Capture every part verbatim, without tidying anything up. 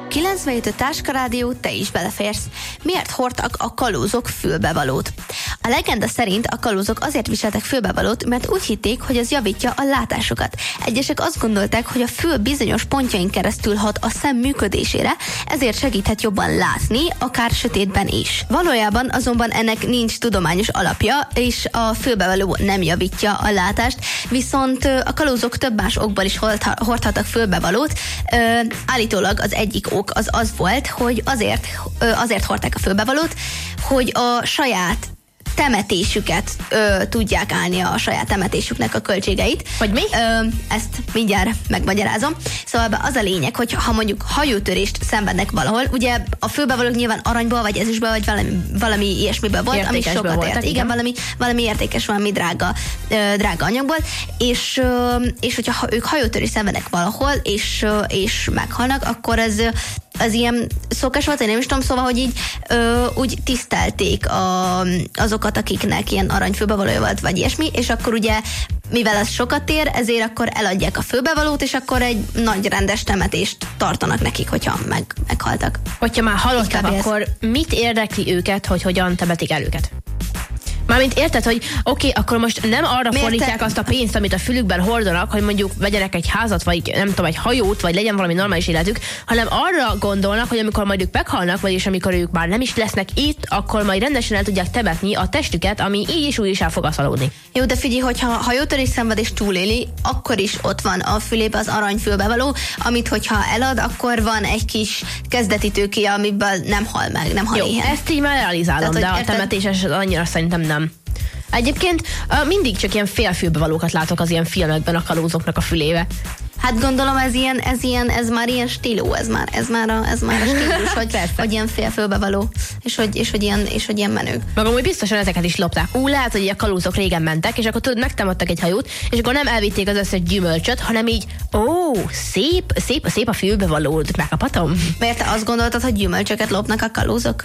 kilencvenhét a Táskarádió, te is beleférsz. Miért hordtak a kalózok fülbevalót? A legenda szerint a kalózok azért viseltek fülbevalót, mert úgy hitték, hogy ez javítja a látásukat. Egyesek azt gondolták, hogy a fül bizonyos pontjain keresztül hat a szem működésére, ezért segíthet jobban látni, akár sötétben is. Valójában azonban ennek nincs tudományos alapja, és a fülbevaló nem javítja a látást, viszont a kalózok több más okból is hordhattak fülbevalót. Állítólag az egyik ok az az volt, hogy azért, azért hordták a fülbevalót, hogy a saját temetésüket ö, tudják állni, a saját temetésüknek a költségeit. Vagy mi? Ö, ezt mindjárt megmagyarázom. Szóval az a lényeg, hogy ha mondjuk hajótörést szenvednek valahol, ugye a fülbevalók nyilván aranyból, vagy ezüstből, vagy valami, valami ilyesmiből volt, ami sokat voltak, ért. Igen, igen, valami, valami értékes, valami drága, ö, drága anyagból, és, ö, és hogyha ha ők hajótörést szenvednek valahol, és, ö, és meghalnak, akkor ez az ilyen szokás volt, én nem is tudom, szóval, hogy így ö, úgy tisztelték a, azokat, akiknek ilyen aranyfülbevalója volt, vagy ilyesmi, és akkor ugye, mivel ez sokat ér, ezért akkor eladják a fülbevalót, és akkor egy nagy rendes temetést tartanak nekik, hogyha meg, meghaltak. Hogyha már halottak, akkor mit érdekli őket, hogy hogyan temetik el őket? Mármint érted, hogy oké, okay, akkor most nem arra Miért fordítják te... azt a pénzt, amit a fülükben hordanak, hogy mondjuk vegyenek egy házat, vagy nem tudom, egy hajót, vagy legyen valami normális életük, hanem arra gondolnak, hogy amikor majd ők meghalnak, vagyis amikor ők már nem is lesznek itt, akkor majd rendesen el tudják temetni a testüket, ami így is úgy is el fog aszalódni. Jó, de figyelj, hogyha hajótörés szenved és túléli, akkor is ott van a fülébe az aranyfülbevaló, amit hogyha elad, akkor van egy kis kezdeti tőke, amiből nem hal meg, nem hal Jó, éhen. ezt így már realizálom, tehát, de a temetéses annyira szerintem nem. Egyébként uh, mindig csak ilyen félfülbevalókat látok az ilyen filmekben a kalózoknak a fülébe. Hát gondolom ez ilyen, ez ilyen, ez már ilyen stíló, ez már, ez már a, ez már a stílus, hogy, hogy ilyen félfülbevaló, és hogy, és hogy ilyen, és hogy ilyen menők. Magam úgy biztosan ezeket is lopták. Ú, lehet, hogy a kalózok régen mentek, és akkor tudod, megtámadtak egy hajót, és akkor nem elvitték az összes gyümölcsöt, hanem így, ó, szép, szép, szép a fülbevalód, megkaphatom. Miért te azt gondoltad, hogy gyümölcsöket lopnak a kalózok?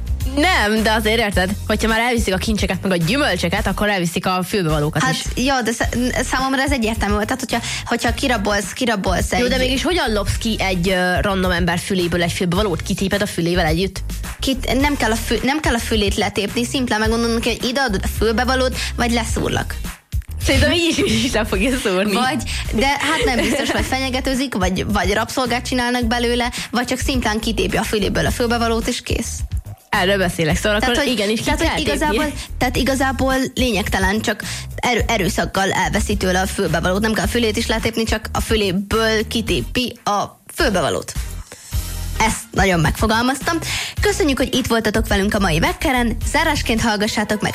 Nem, de azért érted, hogyha már elviszik a kincseket, meg a gyümölcsöket, akkor elviszik a fülbevalókat hát, is. Hát jó, de számomra ez egyértelmű volt. Tehát, hogyha, hogyha kirabolsz, kirabolsz egy... Jó, de mégis hogyan lopsz ki egy uh, random ember füléből egy fülbevalót? Kitéped a fülével együtt? Kit, nem, kell a fü, nem kell a fülét letépni, szimplán megmondom, hogy ide adod a fülbevalót, vagy leszúrlak. Szerintem így is, is nem fogja szúrni. Vagy, de hát nem biztos, hogy fenyegetőzik, vagy, vagy rabszolgát csinálnak belőle, vagy csak szimplán kitépja a füléből a fülbevalót, és kész. Erről beszélek, szóval tehát, akkor hogy, igenis tehát, hogy igazából, tehát igazából lényegtelen, csak erő, erőszakkal elveszi tőle a fülbevalót. Nem kell a fülét is letépni, csak a füléből kitépi a fülbevalót. Ezt nagyon megfogalmaztam. Köszönjük, hogy itt voltatok velünk a mai Vekkeren. Zárásként hallgassátok meg